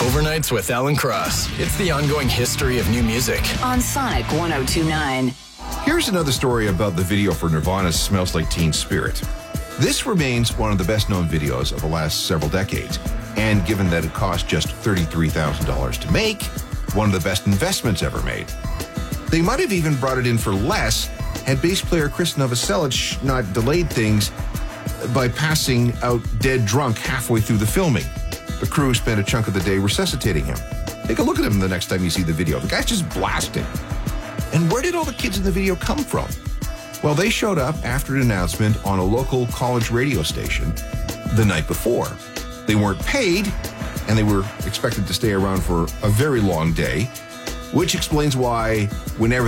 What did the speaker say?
Overnights with Alan Cross. It's the ongoing history of new music. On Sonic 102.9. Here's another story about the video for Nirvana's Smells Like Teen Spirit. This remains one of the best-known videos of the last several decades, and given that it cost just $33,000 to make, one of the best investments ever made. They might have even brought it in for less had bass player Chris Novoselic not delayed things by passing out dead drunk halfway through the filming. The crew spent a chunk of the day resuscitating him. Take a look at him the next time you see the video. The guy's just blasting. And where did all the kids in the video come from? Well, they showed up after an announcement on a local college radio station the night before. They weren't paid, and they were expected to stay around for a very long day, which explains why whenever